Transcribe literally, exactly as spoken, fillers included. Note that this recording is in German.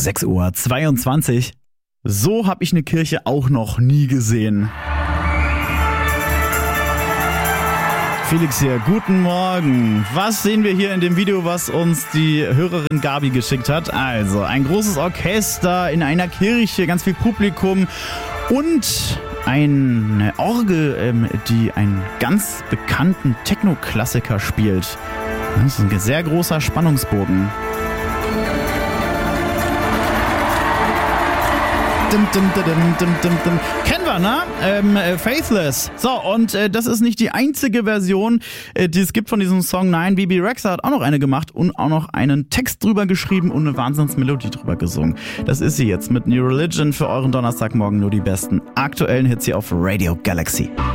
sechs Uhr zweiundzwanzig. So habe ich eine Kirche auch noch nie gesehen. Felix hier, guten Morgen. Was sehen wir hier in dem Video, was uns die Hörerin Gabi geschickt hat? Also, ein großes Orchester in einer Kirche, ganz viel Publikum und eine Orgel, die einen ganz bekannten Techno-Klassiker spielt. Das ist ein sehr großer Spannungsbogen. Dim, dim, dim, dim, dim, dim. Kennen wir, ne? Ähm, äh, Faithless. So, und äh, das ist nicht die einzige Version, äh, die es gibt von diesem Song. Nein, Bebe Rexha hat auch noch eine gemacht und auch noch einen Text drüber geschrieben und eine Wahnsinnsmelodie drüber gesungen. Das ist sie jetzt mit New Religion für euren Donnerstagmorgen. Nur die besten aktuellen Hits hier auf Radio Galaxy.